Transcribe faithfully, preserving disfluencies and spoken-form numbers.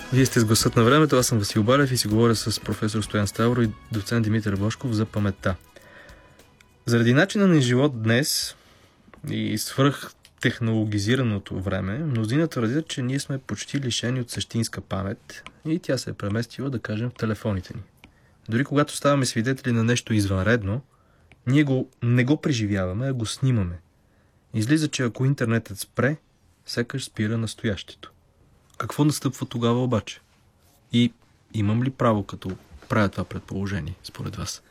Вие сте с Гласът на времето, аз съм Васил Балев и си говоря с професор Стоян Ставро и доцент Димитър Божков за паметта. Заради начина на живот днес и свръх технологизираното време, мнозина твърдят, че ние сме почти лишени от същинска памет и тя се е преместила, да кажем, в телефоните ни. Дори когато ставаме свидетели на нещо извънредно, ние го, не го преживяваме, а го снимаме. Излиза, че ако интернетът спре, сякаш спира настоящето. Какво настъпва тогава обаче? И имам ли право, като правя това предположение, според вас?